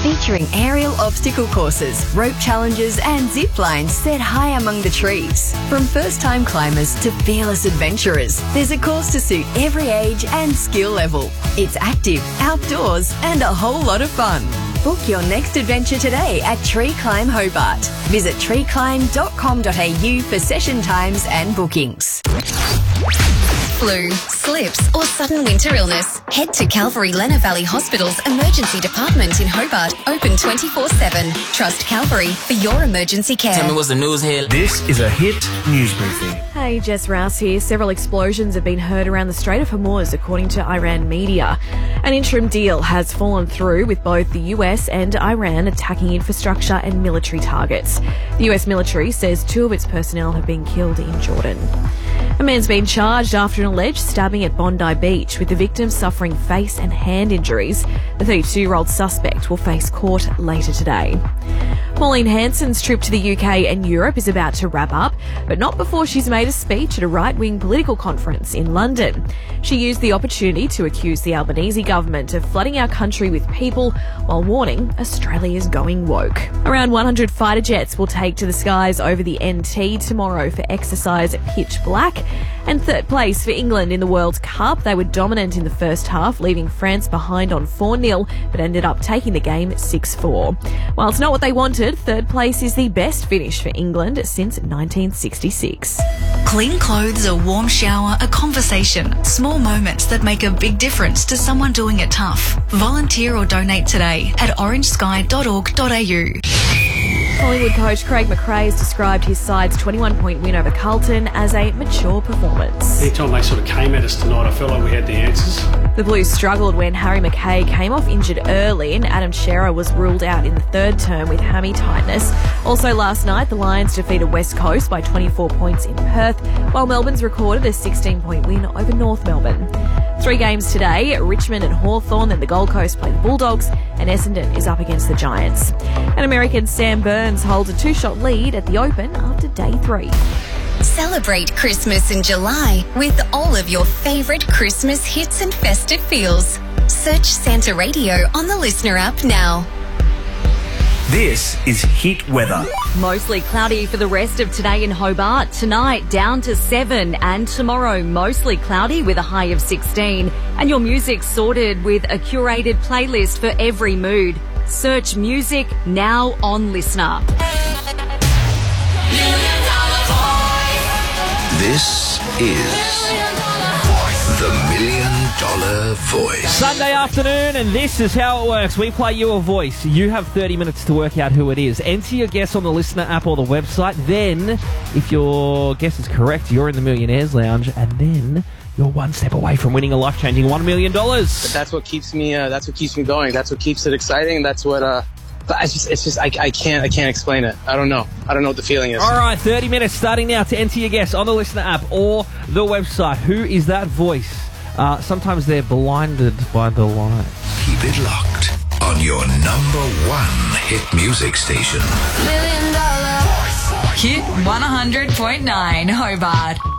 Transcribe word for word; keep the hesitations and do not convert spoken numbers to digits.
featuring aerial obstacle courses, rope challenges and zip lines set high among the trees. From first-time climbers to fearless adventurers, there's a course to suit every age and skill level. It's active, outdoors and a whole lot of fun. Book your next adventure today at Tree Climb Hobart. Visit tree climb dot com dot a u for session times and bookings. Flu, slips or sudden winter illness, head to Calvary Lenna Valley Hospital's Emergency Department in Hobart, open twenty-four seven. Trust Calvary for your emergency care. Tell me what's the news here. This is a Hit News Briefing. Hey, Jess Rouse here. Several explosions have been heard around the Strait of Hormuz, according to Iran media. An interim deal has fallen through with both the U S and Iran attacking infrastructure and military targets. The U S military says two of its personnel have been killed in Jordan. A man's been charged after an alleged stabbing at Bondi Beach, with the victim suffering face and hand injuries. The thirty-two-year-old suspect will face court later today. Pauline Hanson's trip to the U K and Europe is about to wrap up, but not before she's made a speech at a right-wing political conference in London. She used the opportunity to accuse the Albanese government of flooding our country with people while warning Australia's going woke. Around one hundred fighter jets will take to the skies over the N T tomorrow for exercise Pitch Black. And third place for England in the World Cup. They were dominant in the first half, leaving France behind on four nil, but ended up taking the game six four. While it's not what they wanted, third place is the best finish for England since nineteen sixty-six. Clean clothes, a warm shower, a conversation. Small moments that make a big difference to someone doing it tough. Volunteer or donate today at orange sky dot org dot a u. Collingwood coach Craig McRae has described his side's twenty-one point win over Carlton as a mature performance. Anytime they sort of came at us tonight, I felt like we had the answers. The Blues struggled when Harry McKay came off injured early and Adam Shearer was ruled out in the third term with hammy tightness. Also last night, the Lions defeated West Coast by twenty-four points in Perth, while Melbourne's recorded a sixteen point win over North Melbourne. Three games today, Richmond and Hawthorn, then the Gold Coast play the Bulldogs, and Essendon is up against the Giants. And American Sam Burns holds a two-shot lead at the Open after day three. Celebrate Christmas in July with all of your favourite Christmas hits and festive feels. Search Santa Radio on the Listener app now. This is Hit Weather. Mostly cloudy for the rest of today in Hobart. Tonight down to seven, and tomorrow mostly cloudy with a high of sixteen. And your music sorted with a curated playlist for every mood. Search music now on Listener. This is the Million Dollar Voice. Sunday afternoon, and this is how it works. We play you a voice. You have thirty minutes to work out who it is. Enter your guess on the Listener app or the website. Then, if your guess is correct, you're in the Millionaires Lounge, and then you're one step away from winning a life-changing one million dollars. But that's what keeps me. Uh, that's what keeps me going. That's what keeps it exciting. That's what. Uh, it's just. It's just. I, I can't. I can't explain it. I don't know. I don't know what the feeling is. All right, thirty minutes starting now to enter your guess on the Listener app or the website. Who is that voice? Uh, sometimes they're blinded by the light. Keep it locked on your number one hit music station. Million Dollar Hit one hundred point nine Hobart.